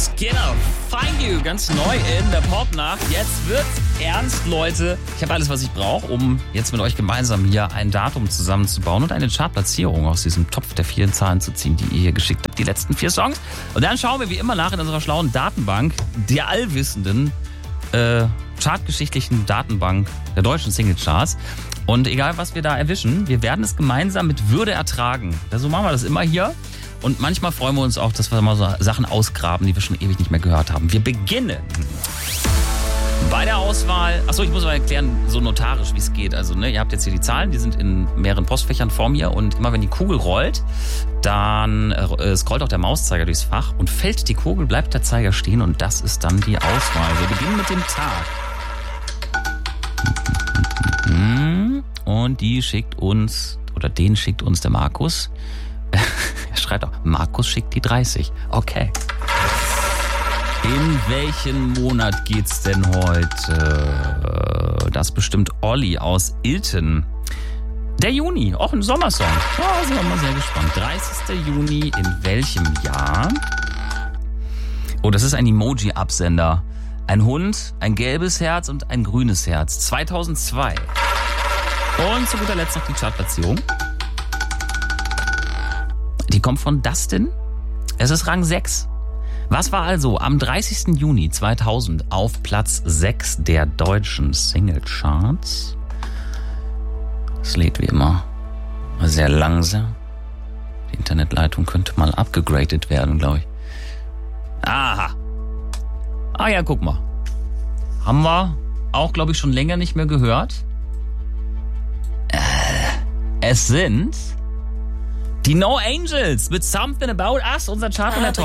Skinner, Find You, ganz neu in der Popnacht. Jetzt wird's ernst, Leute. Ich habe alles, was ich brauche, um jetzt mit euch gemeinsam hier ein Datum zusammenzubauen und eine Chartplatzierung aus diesem Topf der 4 Zahlen zu ziehen, die ihr hier geschickt habt, die letzten 4 Songs. Und dann schauen wir wie immer nach in unserer schlauen Datenbank, der allwissenden, chartgeschichtlichen Datenbank der deutschen Singlecharts. Und egal, was wir da erwischen, wir werden es gemeinsam mit Würde ertragen. So machen wir das immer hier. Und manchmal freuen wir uns auch, dass wir mal so Sachen ausgraben, die wir schon ewig nicht mehr gehört haben. Wir beginnen bei der Auswahl. Achso, ich muss mal erklären, so notarisch, wie es geht. Also, ihr habt jetzt hier die Zahlen, die sind in mehreren Postfächern vor mir. Und immer wenn die Kugel rollt, dann scrollt auch der Mauszeiger durchs Fach. Und fällt die Kugel, bleibt der Zeiger stehen. Und das ist dann die Auswahl. Wir beginnen mit dem Tag. Und den schickt uns der Markus. Er schreibt auch, Markus schickt die 30. Okay. In welchen Monat geht's denn heute? Das bestimmt Olli aus Ilten. Der Juni, auch ein Sommersong. Oh, sind wir mal sehr gespannt. 30. Juni, in welchem Jahr? Oh, das ist ein Emoji-Absender. Ein Hund, ein gelbes Herz und ein grünes Herz. 2002. Und zu guter Letzt noch die Chartplatzierung. Die kommt von Dustin. Es ist Rang 6. Was war also am 30. Juni 2000 auf Platz 6 der deutschen Singlecharts? Es lädt wie immer sehr langsam. Die Internetleitung könnte mal abgegradet werden, glaube ich. Aha. Ah ja, guck mal. Haben wir auch, glaube ich, schon länger nicht mehr gehört. Es sind die No Angels mit Something About Us, unser Chart in der Top